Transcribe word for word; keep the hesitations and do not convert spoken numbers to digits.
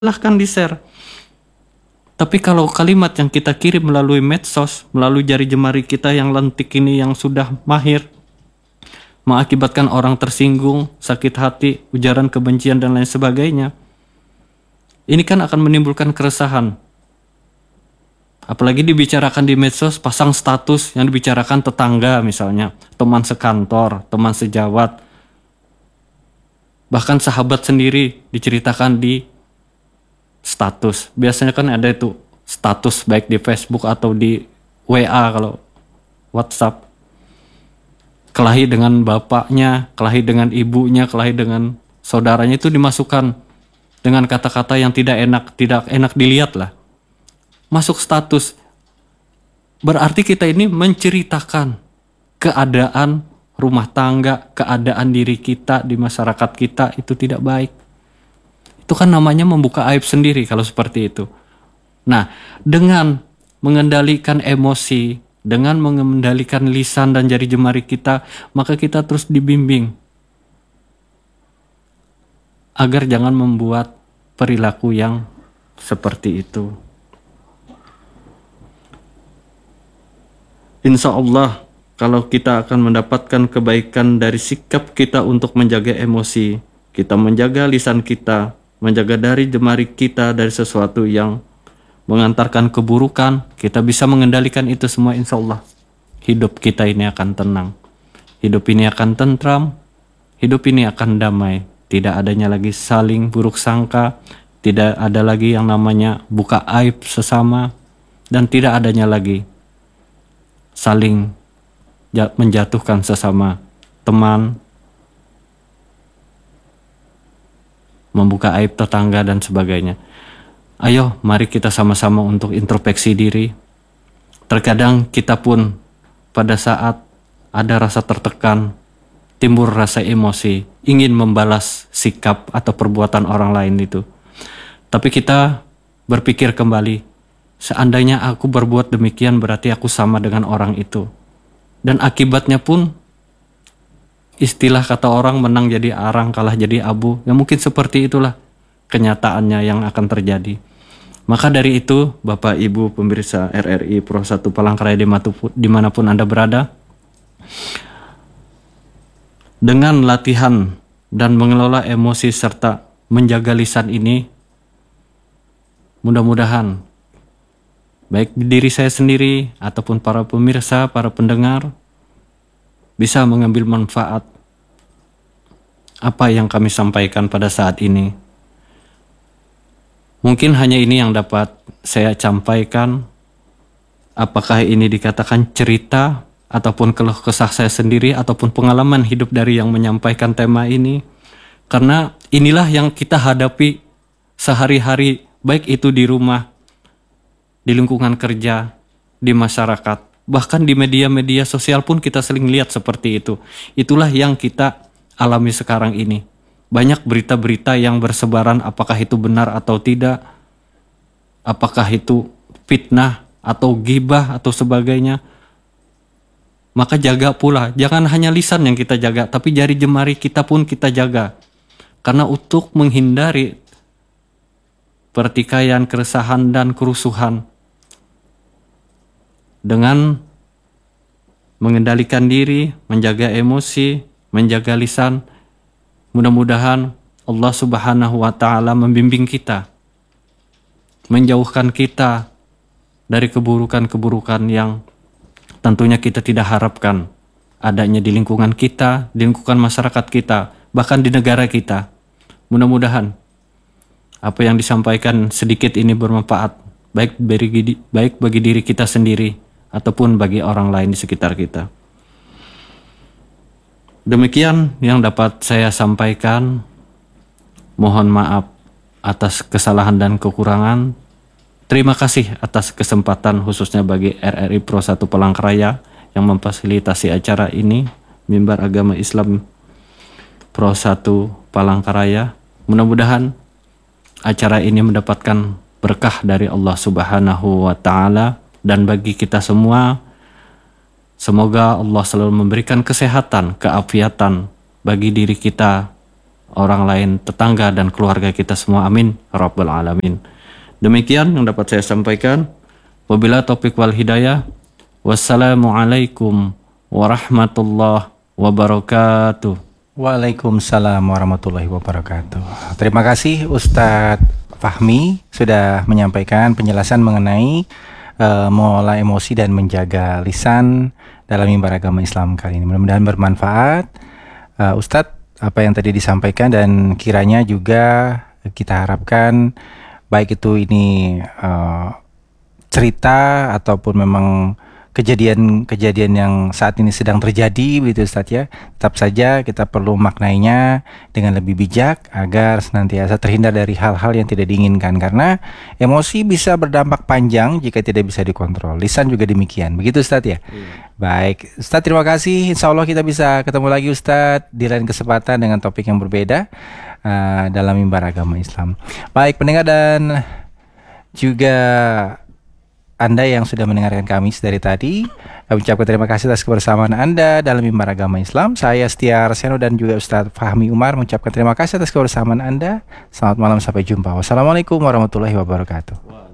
silahkan di-share. Tapi kalau kalimat yang kita kirim melalui medsos, melalui jari jemari kita yang lentik ini yang sudah mahir, mengakibatkan orang tersinggung, sakit hati, ujaran kebencian dan lain sebagainya, ini kan akan menimbulkan keresahan. Apalagi dibicarakan di medsos, pasang status yang dibicarakan tetangga misalnya, teman sekantor, teman sejawat, bahkan sahabat sendiri diceritakan di status. Biasanya kan ada itu status baik di Facebook atau di W A kalau WhatsApp. Kelahi dengan bapaknya, kelahi dengan ibunya, kelahi dengan saudaranya itu dimasukkan dengan kata-kata yang tidak enak, tidak enak dilihat lah. Masuk status. Berarti kita ini menceritakan keadaan rumah tangga, keadaan diri kita di masyarakat kita itu tidak baik. Itu kan namanya membuka aib sendiri kalau seperti itu. Nah, dengan mengendalikan emosi, dengan mengendalikan lisan dan jari jemari kita, maka kita terus dibimbing agar jangan membuat perilaku yang seperti itu. Insya Allah, kalau kita akan mendapatkan kebaikan dari sikap kita untuk menjaga emosi, kita menjaga lisan kita, menjaga dari jemari kita dari sesuatu yang mengantarkan keburukan, kita bisa mengendalikan itu semua, insya Allah. Hidup kita ini akan tenang. Hidup ini akan tentram. Hidup ini akan damai. Tidak adanya lagi saling buruk sangka. Tidak ada lagi yang namanya buka aib sesama. Dan tidak adanya lagi saling menjatuhkan sesama teman, membuka aib tetangga dan sebagainya. Ayo mari kita sama-sama untuk introspeksi diri. Terkadang kita pun pada saat ada rasa tertekan, timbul rasa emosi, ingin membalas sikap atau perbuatan orang lain itu. Tapi kita berpikir kembali, seandainya aku berbuat demikian berarti aku sama dengan orang itu. Dan akibatnya pun istilah kata orang menang jadi arang, kalah jadi abu. Ya mungkin seperti itulah kenyataannya yang akan terjadi. Maka dari itu, Bapak Ibu pemirsa R R I Pro satu Palangkaraya dimanapun Anda berada, dengan latihan dan mengelola emosi serta menjaga lisan ini, mudah-mudahan baik diri saya sendiri ataupun para pemirsa, para pendengar bisa mengambil manfaat apa yang kami sampaikan pada saat ini. Mungkin hanya ini yang dapat saya sampaikan. Apakah ini dikatakan cerita ataupun keluh kesah saya sendiri ataupun pengalaman hidup dari yang menyampaikan tema ini. Karena inilah yang kita hadapi sehari-hari, baik itu di rumah, di lingkungan kerja, di masyarakat, bahkan di media-media sosial pun kita sering lihat seperti itu. Itulah yang kita alami sekarang ini. Banyak berita-berita yang bersebaran, apakah itu benar atau tidak, apakah itu fitnah atau ghibah atau sebagainya. Maka jaga pula, jangan hanya lisan yang kita jaga, tapi jari jemari kita pun kita jaga. Karena untuk menghindari pertikaian, keresahan, dan kerusuhan, dengan mengendalikan diri, menjaga emosi, menjaga lisan, mudah-mudahan Allah Subhanahu wa Ta'ala membimbing kita, menjauhkan kita dari keburukan-keburukan yang tentunya kita tidak harapkan adanya di lingkungan kita, di lingkungan masyarakat kita, bahkan di negara kita. Mudah-mudahan apa yang disampaikan sedikit ini bermanfaat, baik bagi, baik bagi diri kita sendiri ataupun bagi orang lain di sekitar kita. Demikian yang dapat saya sampaikan. Mohon maaf atas kesalahan dan kekurangan. Terima kasih atas kesempatan khususnya bagi R R I Pro satu Palangkaraya yang memfasilitasi acara ini, Mimbar Agama Islam Pro satu Palangkaraya. Mudah-mudahan acara ini mendapatkan berkah dari Allah Subhanahu wa Ta'ala, dan bagi kita semua, semoga Allah selalu memberikan kesehatan, keafiatan bagi diri kita, orang lain, tetangga dan keluarga kita semua. Amin rabbal alamin. Demikian yang dapat saya sampaikan. Wabillahi taufiq wal hidayah. Wassalamualaikum warahmatullahi wabarakatuh. Waalaikumsalam warahmatullahi wabarakatuh. Terima kasih Ustadz Fahmi sudah menyampaikan penjelasan mengenai uh, mengolah emosi dan menjaga lisan dalam mimbar agama Islam kali ini. Mudah-mudahan bermanfaat. Uh, Ustadz, apa yang tadi disampaikan dan kiranya juga kita harapkan baik itu ini uh, cerita ataupun memang kejadian-kejadian yang saat ini sedang terjadi begitu Ustaz ya, tetap saja kita perlu maknainya dengan lebih bijak agar senantiasa terhindar dari hal-hal yang tidak diinginkan, karena emosi bisa berdampak panjang jika tidak bisa dikontrol. Lisan juga demikian, begitu Ustaz ya. hmm. Baik Ustaz, terima kasih. Insya Allah kita bisa ketemu lagi Ustaz di lain kesempatan dengan topik yang berbeda uh, dalam mimbar agama Islam. Baik pendengar dan juga Anda yang sudah mendengarkan kami dari tadi, kami ucapkan terima kasih atas kebersamaan Anda dalam mimbar agama Islam. Saya Setia Arseno dan juga Ustadz Fahmi Umar mengucapkan terima kasih atas kebersamaan Anda. Selamat malam, sampai jumpa. Wassalamualaikum warahmatullahi wabarakatuh.